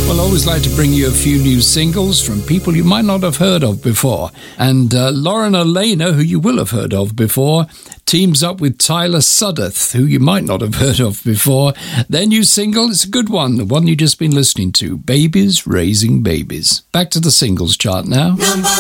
Well, I always like to bring you a few new singles from people you might not have heard of before. And Lauren Alaina, who you will have heard of before, teams up with Tyler Sudduth, who you might not have heard of before. Their new single, it's a good one, the one you've just been listening to, Babies Raising Babies. Back to the singles chart now.